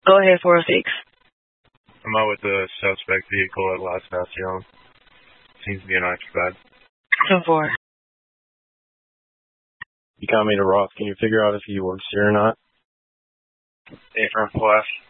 Go ahead, 406. I'm out with the suspect vehicle at Las Nacion. Seems to be unoccupied. 10-4. You got me to Ross. Can you figure out if he works here or not? Affirm, Flash.